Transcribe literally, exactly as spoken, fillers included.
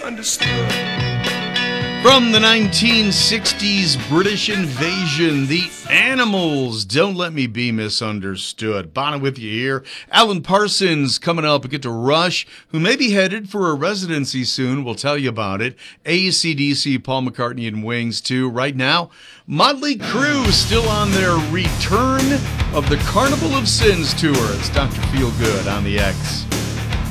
misunderstood. From the nineteen sixties British invasion, the Animals, Don't Let Me Be Misunderstood. Bonnie with you here. Alan Parsons coming up. We get to Rush, who may be headed for a residency soon. We'll tell you about it. A C D C, Paul McCartney, and Wings, too. Right now, Motley Crue still on their return of the Carnival of Sins tour. It's Doctor Feelgood on the X.